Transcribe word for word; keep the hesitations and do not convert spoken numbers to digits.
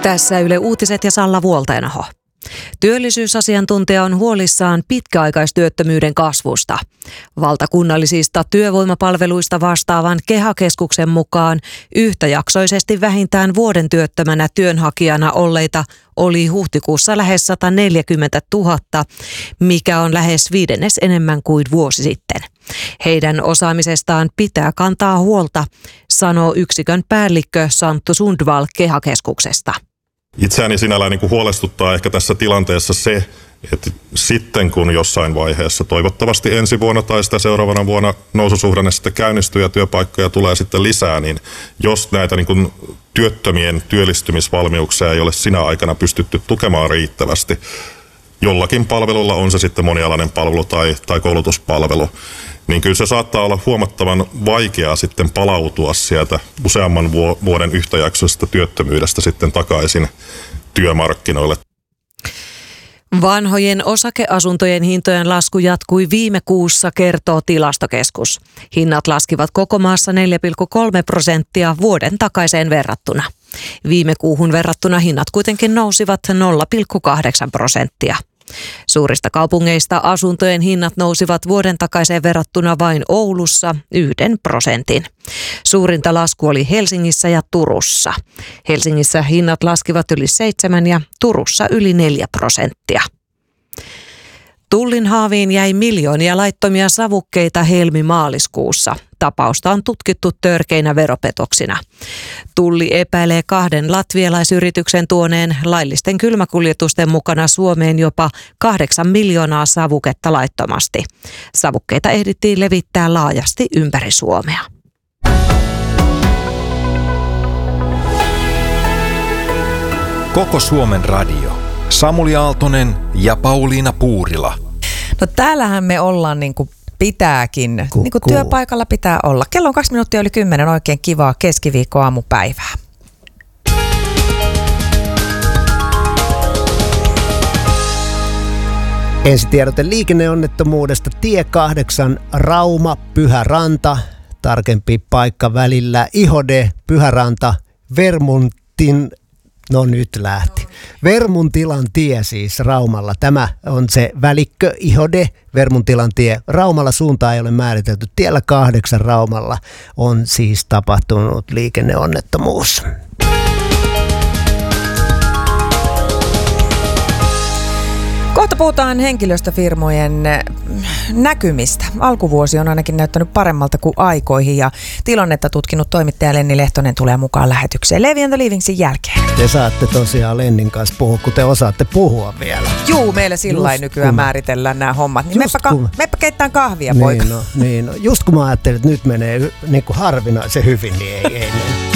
Tässä Yle Uutiset ja Salla Vuolteenaho. Työllisyysasiantuntija on huolissaan pitkäaikaistyöttömyyden kasvusta. Valtakunnallisista työvoimapalveluista vastaavan KEHA-keskuksen mukaan yhtäjaksoisesti vähintään vuoden työttömänä työnhakijana olleita oli huhtikuussa lähes sata neljäkymmentätuhatta, mikä on lähes viidennes enemmän kuin vuosi sitten. Heidän osaamisestaan pitää kantaa huolta, sanoo yksikön päällikkö Santtu Sundvall KEHA-keskuksesta. Itseäni sinällään niin kuin huolestuttaa ehkä tässä tilanteessa se, että sitten kun jossain vaiheessa, toivottavasti ensi vuonna tai sitä seuraavana vuonna noususuhdanne sitten käynnistyy ja työpaikkoja tulee sitten lisää, niin jos näitä niin kuin työttömien työllistymisvalmiuksia ei ole sinä aikana pystytty tukemaan riittävästi, jollakin palvelulla, on se sitten monialainen palvelu tai, tai koulutuspalvelu, niin kyllä se saattaa olla huomattavan vaikeaa sitten palautua sieltä useamman vuoden yhtäjaksoisesta työttömyydestä sitten takaisin työmarkkinoille. Vanhojen osakeasuntojen hintojen lasku jatkui viime kuussa, kertoo Tilastokeskus. Hinnat laskivat koko maassa neljä pilkku kolme prosenttia vuoden takaiseen verrattuna. Viime kuuhun verrattuna hinnat kuitenkin nousivat nolla pilkku kahdeksan prosenttia. Suurista kaupungeista asuntojen hinnat nousivat vuoden takaiseen verrattuna vain Oulussa yhden prosentin. Suurinta lasku oli Helsingissä ja Turussa. Helsingissä hinnat laskivat yli seitsemän ja Turussa yli neljä prosenttia. Tullin haaviin jäi miljoonia laittomia savukkeita helmi-maaliskuussa. Tapausta on tutkittu törkeinä veropetoksina. Tulli epäilee kahden latvialaisyrityksen tuoneen laillisten kylmäkuljetusten mukana Suomeen jopa kahdeksan miljoonaa savuketta laittomasti. Savukkeita ehdittiin levittää laajasti ympäri Suomea. Koko Suomen radio. Samuli Aaltonen ja Pauliina Puurila. No täällähän me ollaan niin kuin pitääkin, niin kuin työpaikalla pitää olla. Kello on kaksi minuuttia yli kymmenen, oikein kivaa keskiviikkoaamupäivää. Ensitiedote liikenneonnettomuudesta tie kahdeksan Rauma Pyhäranta, tarkempi paikka välillä Ihode Pyhäranta Vermuntin. No nyt lähti. Vermuntilan tie siis Raumalla. Tämä on se välikkö Ihode, Vermuntilan tie. Raumalla suuntaa ei ole määritelty. Tiellä kahdeksan Raumalla on siis tapahtunut liikenneonnettomuus. Kohta puhutaan henkilöstöfirmojen näkymistä. Alkuvuosi on ainakin näyttänyt paremmalta kuin aikoihin ja tilannetta tutkinut toimittaja Lenni Lehtonen tulee mukaan lähetykseen Levi and the Leavingsin jälkeen. Te saatte tosiaan Lennin kanssa puhua, kun te osaatte puhua vielä. Juu, meillä sillä lailla nykyään kun määritellään nämä hommat. Niin meppä, ka- meppä keittää kahvia, niin poika. No, niin no. Just kun mä ajattelin, että nyt menee niin kuin harvinaisen hyvin, niin ei, ei mene.